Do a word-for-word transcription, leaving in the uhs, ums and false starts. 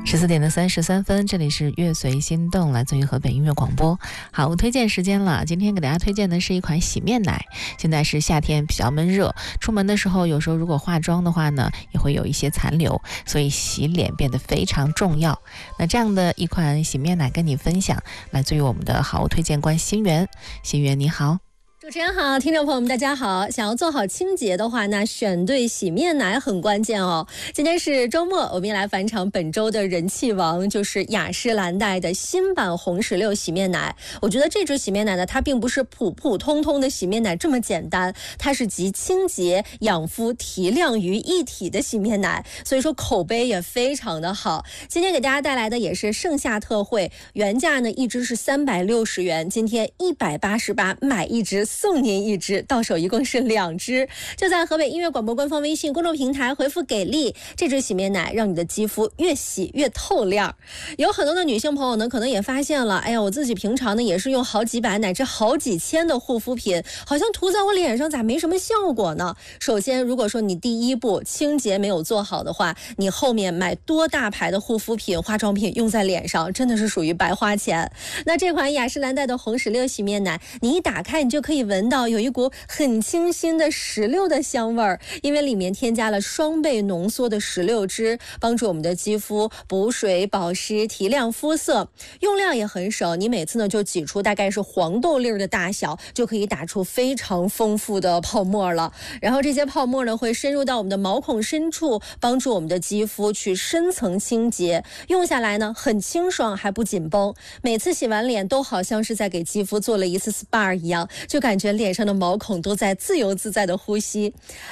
十四点的三十三分，这里是乐随心动，来自于河北音乐广播。好，我推荐时间了。今天给大家推荐的是一款洗面奶。现在是夏天，比较闷热，出门的时候有时候如果化妆的话呢，也会有一些残留，所以洗脸变得非常重要。那这样的一款洗面奶跟你分享，来自于我们的好物推荐官心源。心源你好。 主持人好，听众朋友们大家好。想要做好清洁的话，那选对洗面奶很关键哦。今天是周末，我们也来返场本周的人气王，就是雅诗兰黛的新版红石榴洗面奶。我觉得这支洗面奶呢，它并不是普普通通的洗面奶这么简单，它是集清洁、养肤、提亮于一体的洗面奶，所以说口碑也非常的好。今天给大家带来的也是盛夏特惠，原价呢一支是三百六十元，今天一百八十八，买一支送您一支，到手一共是两支。就在河北音乐广播官方微信公众平台回复给力，这支洗面奶让你的肌肤越洗越透亮。有很多的女性朋友呢，可能也发现了，哎呀，我自己平常呢也是用好几百乃至好几千的护肤品，好像涂在我脸上咋没什么效果呢？首先，如果说你第一步清洁没有做好的话，你后面买多大牌的护肤品、化妆品用在脸上，真的是属于白花钱。那这款雅诗兰黛的红石榴洗面奶，你一打开，你就可以闻到有一股很清新的石榴的香味儿，因为里面添加了双倍浓缩的石榴汁，帮助我们的肌肤补水保湿、提亮肤色。用量也很省，你每次呢就挤出大概是黄豆粒的大小，就可以打出非常丰富的泡沫了。然后这些泡沫呢会深入到我们的毛孔深处，帮助我们的肌肤去深层清洁。用下来呢很清爽还不紧绷，每次洗完脸都好像是在给肌肤做了一次 S P A 一样，就感觉脸上的毛孔都在自由自在的呼吸。